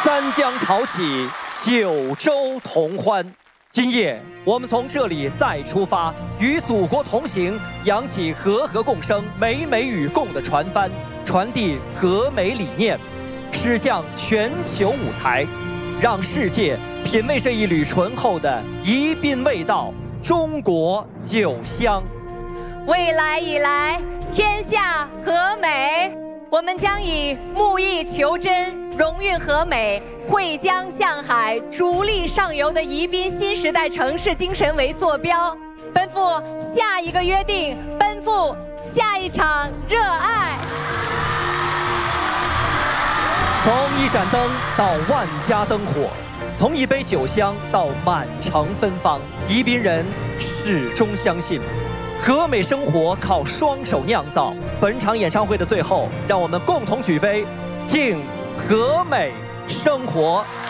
三江潮起，九州同欢。今夜我们从这里再出发，与祖国同行，扬起和和共生、美美与共的船帆，传递和美理念，驶向全球舞台，让世界品味这一缕醇厚的宜宾味道——中国酒香。 未来以来，天下和美。我们将以木易求真、荣誉和美、汇江向海、逐利上游的宜宾新时代城市精神为坐标，奔赴下一个约定，奔赴下一场热爱。 从一盏灯到万家灯火，从一杯酒香到满城芬芳，宜宾人始终相信，和美生活靠双手酿造。本场演唱会的最后，让我们共同举杯，敬和美生活。